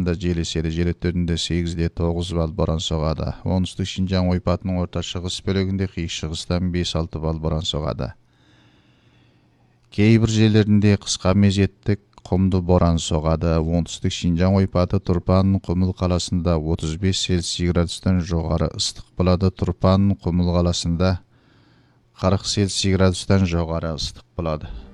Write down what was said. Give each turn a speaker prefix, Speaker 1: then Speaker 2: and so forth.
Speaker 1: қаласында жел еседі, жел өттерінде 8-де 9 балл боран соғады. Оңтүстік Шинжаң ойпатының орта-шығыс бөлігінде қиыс-шығыстан 5-6 балл боран соғады. Кейбір жерлерінде қысқа мезеттік құмды боран соғады. Оңтүстік Шинжаң ойпаты Тұрпан Құмыл қаласында 35 Цельсий градустан жоғары ыстық болады. Тұрпан Құмыл қаласында 40 Цельсий градустан жоғары ыстық болады.